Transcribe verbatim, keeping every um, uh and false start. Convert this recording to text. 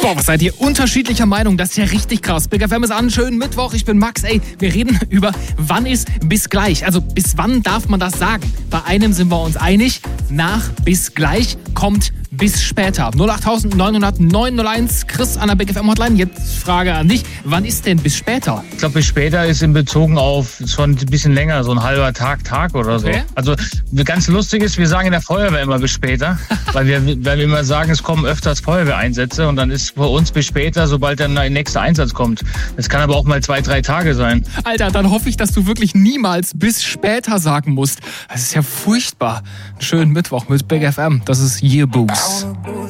Boah, was seid ihr unterschiedlicher Meinung? Das ist ja richtig krass. Big F M ist an, schönen Mittwoch, ich bin Max. Ey, wir reden über, wann ist bis gleich? Also bis wann darf man das sagen? Bei einem sind wir uns einig, nach bis gleich kommt bis später. null acht neun null neun null eins, Chris an der Big F M Hotline. Jetzt Frage an dich, wann ist denn bis später? Ich glaube, bis später ist in Bezug auf schon ein bisschen länger, so ein halber Tag, Tag oder so. Okay. Also ganz lustig ist, wir sagen in der Feuerwehr immer bis später, weil wir, weil wir immer sagen, es kommen öfters Feuerwehreinsätze und dann ist bei uns bis später, sobald dann der nächste Einsatz kommt. Das kann aber auch mal zwei, drei Tage sein. Alter, dann hoffe ich, dass du wirklich niemals bis später sagen musst. Das ist ja furchtbar. Einen schönen Mittwoch mit Big F M. Das ist Yearboos.